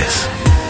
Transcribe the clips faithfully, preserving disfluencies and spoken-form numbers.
Sirdelės.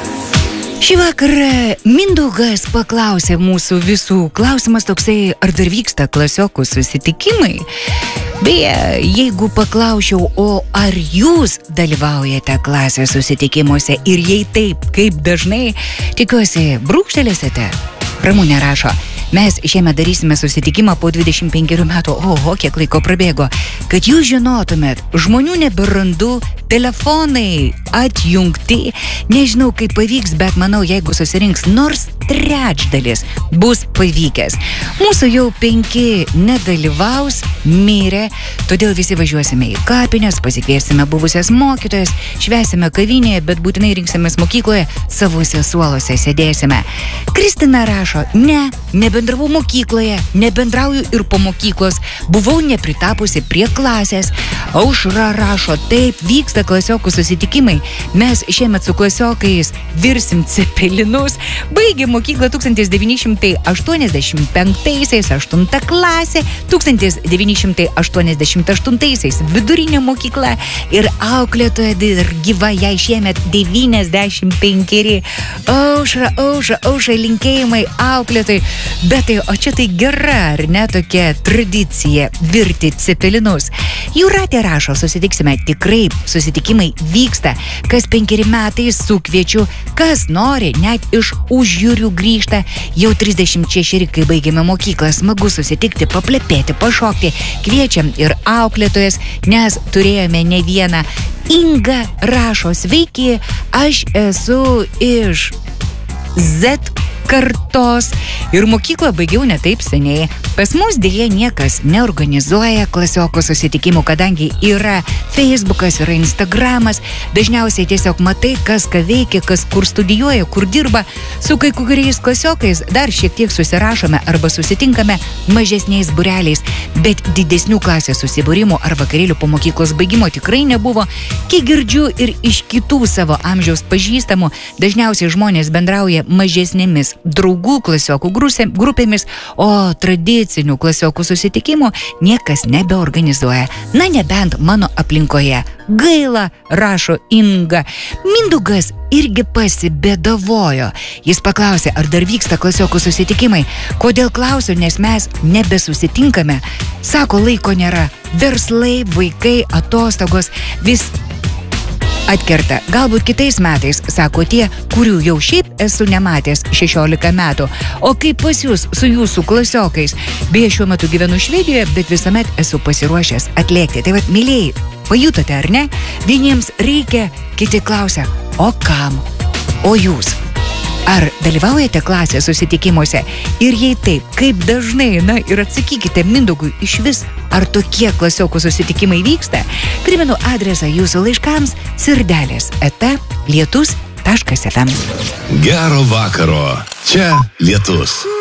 Šį vakarą Mindaugas paklausė mūsų visų. Klausimas toksai, ar dar vyksta klasiokų susitikimai? Beje, jeigu paklausčiau, o ar jūs dalyvaujate klasės susitikimuose ir jei taip, kaip dažnai, tikiuosi, brūkštelėsite? Ramunė rašo, mes šiemet darysime susitikimą po dvidešimt penkerių metų. Oho, kiek laiko prabėgo. Kad jūs žinotumėt, žmonių neberandu, telefonai atjungti. Nežinau, kaip pavyks, bet manau, jeigu susirinks nors trečdalis, bus pavykęs. Mūsų jau penki nedalyvaus, mirė, todėl visi važiuosime į kapines, pasikviesime buvusias mokytojas, švęsime kavinėje, bet būtinai rinksimės mokykloje, savuose suolose sėdėsime. Kristina rašo, ne, nebendravau mokykloje, nebendrauju ir po mokyklos, buvau nepritapusi prie klasės. Aušra rašo, taip, vyksta klasiokų susitikimai, mes šiemet su klasiokais virsim cepelinus, baigė mokyklą tūkstantis devyni šimtai aštuoniasdešimt penktaisiais, aštunta klasė, tūkstantis devyni šimtai aštuoniasdešimt aštuntaisiais vidurinė mokykla ir auklėtoja dar gyva, jai šiemet devyniasdešimt penkeri. Aušra, aušra, aušra, linkėjimai auklėtojai. Bet tai, o čia tai gera, ar ne, tokia tradicija virti cepelinus. Jūratė rašo, susitiksime, tikrai susitikimai vyksta. Kas penkeri metai sukviečiu, kas nori, net iš užjūrių grįžta. Jau trisdešimt šešeri, kai baigėme mokyklą, smagu susitikti, paplepėti, pašokti. Kviečiam ir auklėtojas, nes turėjome ne vieną. Inga rašo, sveiki, aš esu iš Z kartos ir mokyklą baigiau ne taip seniai. Pas mus dėja niekas neorganizuoja klasiokų susitikimų, kadangi yra Facebookas, yra Instagramas, dažniausiai tiesiog matai, kas ką veikia, kas kur studijuoja, kur dirba. Su kai kuriais klasiokais dar šiek tiek susirašome arba susitinkame mažesniais būreliais, bet didesnių klasės susibūrimų ar vakarėlių po mokyklos baigimo tikrai nebuvo. Kiek girdžiu ir iš kitų savo amžiaus pažįstamų, dažniausiai žmonės bendrauja mažesnėmis draugų klasiokų grupėmis, o tradicinių klasiokų susitikimų niekas nebeorganizuoja. Na, nebent mano aplinkoje. Gaila, rašo Inga. Mindaugas irgi pasibėdavojo. Jis paklausė, ar dar vyksta klasiokų susitikimai. Kodėl klausiu, nes mes nebesusitinkame. Sako, laiko nėra. Verslai, vaikai, atostogos, vis atkerta. Galbūt kitais metais, sako tie, kurių jau šiaip esu nematęs šešiolika metų. O kaip pas jūs su jūsų klasiokais? Beje, šiuo metu gyvenu Švedijoje, bet visuomet esu pasiruošęs atlėkti. Tai vat, mylėjai, pajutote, ar ne? Vieniems reikia, kiti klausia, o kam? O jūs? Ar dalyvaujate klasės susitikimuose? Ir jei taip, kaip dažnai, na ir atsakykite Mindaugui iš vis, ar tokie klasiokų susitikimai vyksta? Primenu adresą jūsų laiškams sirdelės eta lietus taškas ef em. Gero vakaro. Čia Lietus.